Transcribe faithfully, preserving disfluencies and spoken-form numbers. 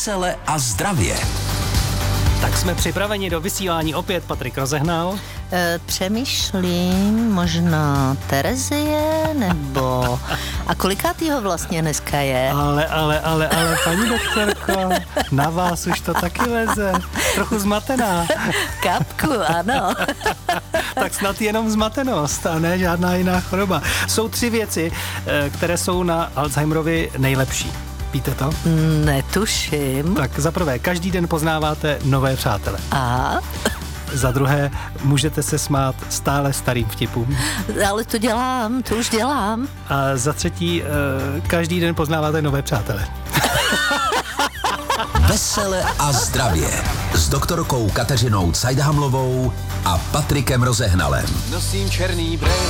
Vesele a zdravě. Tak jsme připraveni do vysílání opět. Patrik Rozehnal. E, přemýšlím, možná Terezie, nebo... A kolikátýho vlastně dneska je? Ale, ale, ale, ale, paní doktorko, na vás už to taky leze. Trochu zmatená. Kapku, ano. Tak snad jenom zmatenost a ne žádná jiná choroba. Jsou tři věci, které jsou na Alzheimerovi nejlepší. Víte to? Netuším. Tak za prvé, každý den poznáváte nové přátele. A? Za druhé, můžete se smát stále starým vtipům. Ale to dělám, to už dělám. A za třetí, každý den poznáváte nové přátele. Vesele a zdravě s doktorkou Kateřinou Cajdhamlovou a Patrikem Rozehnalem. Nosím černý brejle.